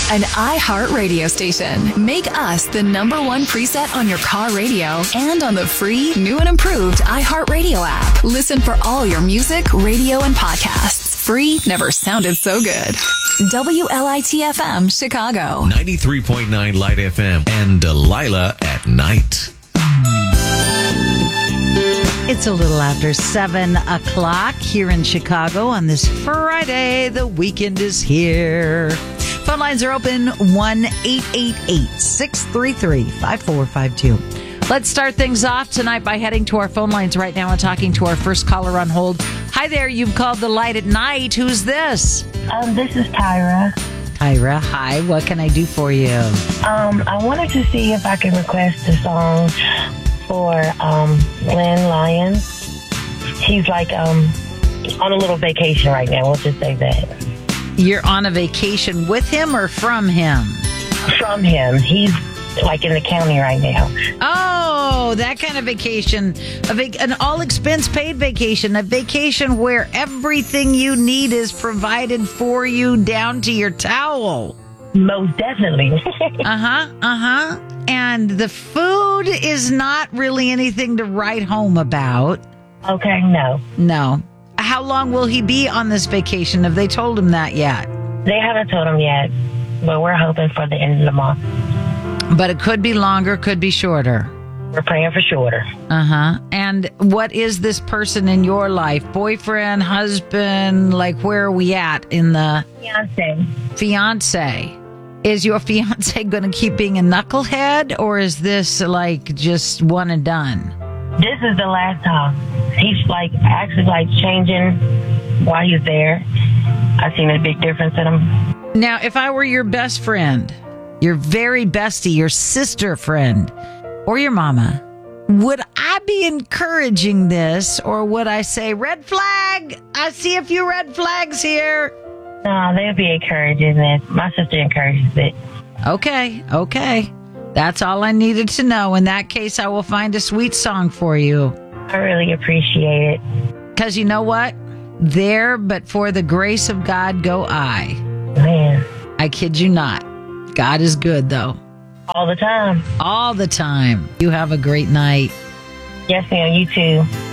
an iHeart radio station. Make us the #1 preset on your car radio and on the free, new and improved iHeart Radio app. Listen for all your music, radio, and podcasts. Free never sounded so good. WLIT-FM, Chicago. 93.9 Light FM and Delilah at night. It's a little after 7 o'clock here in Chicago on this Friday. The weekend is here. Phone lines are open 1-888-633-5452. Let's start things off tonight by heading to our phone lines right now and talking to our first caller on hold. Hi there, you've called the Light at Night. Who's this? This is Tyra. Tyra, hi. What can I do for you? I wanted to see if I can request a song for Glenn Lyons. He's like on a little vacation right now. We'll just say that. You're on a vacation with him or from him? From him. He's like in the county right now. Oh, that kind of vacation. An all-expense paid vacation. A vacation where everything you need is provided for you down to your towel. Most definitely. And the food is not really anything to write home about. Okay, no. No. How long will he be on this vacation? Have they told him that yet? They haven't told him yet, but we're hoping for the end of the month. But it could be longer, could be shorter. We're praying for shorter. And what is this person in your life? Boyfriend, husband? Like, where are we at in the... Fiance. Is your fiance going to keep being a knucklehead, or is this like just one and done? This is the last time. He's like actually like changing while he's there. I've seen a big difference in him. Now, if I were your best friend, your very bestie, your sister friend, or your mama, would I be encouraging this, or would I say, red flag? I see a few red flags here. No, they'll be encouraging it. My sister encourages it. Okay. That's all I needed to know. In that case, I will find a sweet song for you. I really appreciate it. Because you know what? There, but for the grace of God, go I. Man. I kid you not. God is good, though. All the time. All the time. You have a great night. Yes, ma'am. You too.